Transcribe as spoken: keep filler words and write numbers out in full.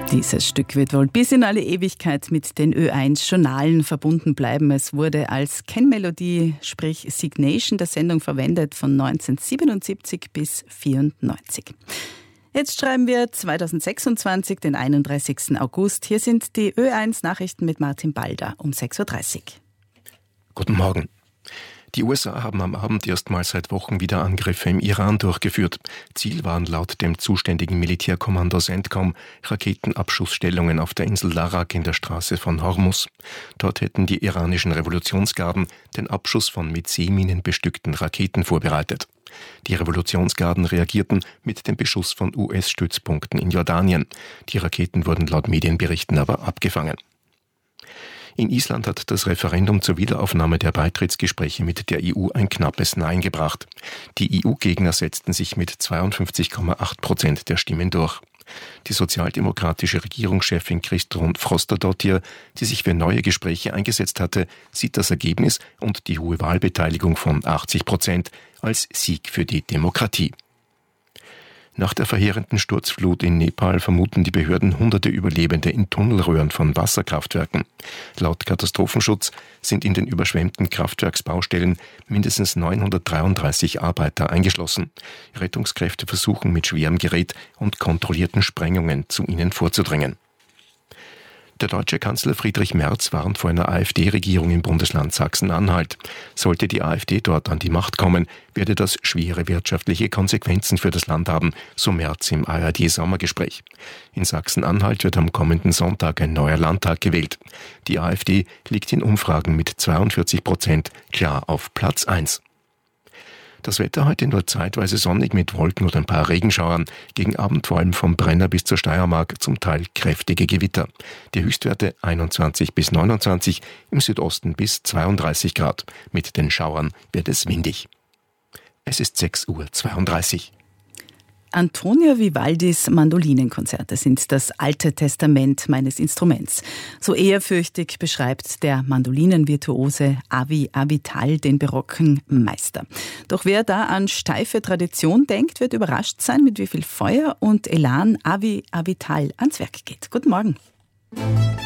Dieses Stück wird wohl bis in alle Ewigkeit mit den Ö eins Journalen verbunden bleiben. Es wurde als Kennmelodie, sprich Signation der Sendung verwendet von neunzehnhundertsiebenundsiebzig bis vierundneunzig. Jetzt schreiben wir zweitausendsechsundzwanzig, den einunddreißigsten August. Hier sind die Ö eins Nachrichten mit Martin Balder um sechs Uhr dreißig. Guten Morgen. Die U S A haben am Abend erstmals seit Wochen wieder Angriffe im Iran durchgeführt. Ziel waren laut dem zuständigen Militärkommando CENTCOM Raketenabschussstellungen auf der Insel Larak in der Straße von Hormuz. Dort hätten die iranischen Revolutionsgarden den Abschuss von mit Seeminen bestückten Raketen vorbereitet. Die Revolutionsgarden reagierten mit dem Beschuss von U S-Stützpunkten in Jordanien. Die Raketen wurden laut Medienberichten aber abgefangen. In Island hat das Referendum zur Wiederaufnahme der Beitrittsgespräche mit der E U ein knappes Nein gebracht. Die E U-Gegner setzten sich mit zweiundfünfzig Komma acht Prozent der Stimmen durch. Die sozialdemokratische Regierungschefin Kristrún Frostadóttir, die sich für neue Gespräche eingesetzt hatte, sieht das Ergebnis und die hohe Wahlbeteiligung von achtzig Prozent als Sieg für die Demokratie. Nach der verheerenden Sturzflut in Nepal vermuten die Behörden hunderte Überlebende in Tunnelröhren von Wasserkraftwerken. Laut Katastrophenschutz sind in den überschwemmten Kraftwerksbaustellen mindestens neunhundertdreiunddreißig Arbeiter eingeschlossen. Rettungskräfte versuchen mit schwerem Gerät und kontrollierten Sprengungen zu ihnen vorzudringen. Der deutsche Kanzler Friedrich Merz warnt vor einer AfD-Regierung im Bundesland Sachsen-Anhalt. Sollte die AfD dort an die Macht kommen, werde das schwere wirtschaftliche Konsequenzen für das Land haben, so Merz im A R D-Sommergespräch. In Sachsen-Anhalt wird am kommenden Sonntag ein neuer Landtag gewählt. Die AfD liegt in Umfragen mit zweiundvierzig Prozent klar auf Platz eins. Das Wetter heute nur zeitweise sonnig mit Wolken oder ein paar Regenschauern. Gegen Abend vor allem vom Brenner bis zur Steiermark zum Teil kräftige Gewitter. Die Höchstwerte einundzwanzig bis neunundzwanzig, im Südosten bis zweiunddreißig Grad. Mit den Schauern wird es windig. Es ist sechs Uhr zweiunddreißig. Antonio Vivaldis Mandolinenkonzerte sind das alte Testament meines Instruments. So ehrfürchtig beschreibt der Mandolinenvirtuose Avi Avital den barocken Meister. Doch wer da an steife Tradition denkt, wird überrascht sein, mit wie viel Feuer und Elan Avi Avital ans Werk geht. Guten Morgen.